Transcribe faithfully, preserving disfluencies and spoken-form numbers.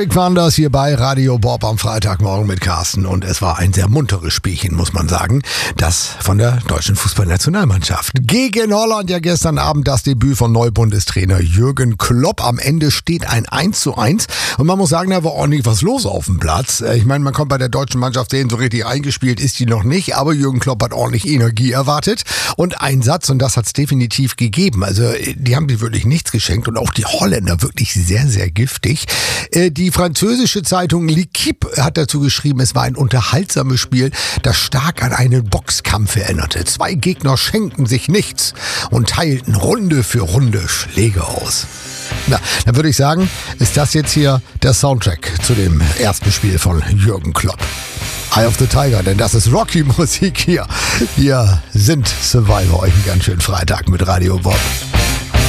waren das hier bei Radio Bob am Freitagmorgen mit Carsten und es war ein sehr munteres Spielchen, muss man sagen, das von der deutschen Fußballnationalmannschaft. Gegen Holland ja gestern Abend das Debüt von Neubundestrainer Jürgen Klopp. Am Ende steht ein eins zu eins und man muss sagen, da war ordentlich was los auf dem Platz. Ich meine, man kommt bei der deutschen Mannschaft sehen, so richtig eingespielt ist die noch nicht, aber Jürgen Klopp hat ordentlich Energie erwartet und ein Satz und das hat es definitiv gegeben. Also die haben die wirklich nichts geschenkt und auch die Holländer wirklich sehr, sehr giftig. Die französische Zeitung L'Équipe hat dazu geschrieben, es war ein unterhaltsames Spiel, das stark an einen Boxkampf erinnerte. Zwei Gegner schenkten sich nichts und teilten Runde für Runde Schläge aus. Na, dann würde ich sagen, ist das jetzt hier der Soundtrack zu dem ersten Spiel von Jürgen Klopp. Eye of the Tiger, denn das ist Rocky-Musik hier. Wir sind Survivor, euch einen ganz schönen Freitag mit Radio Bob.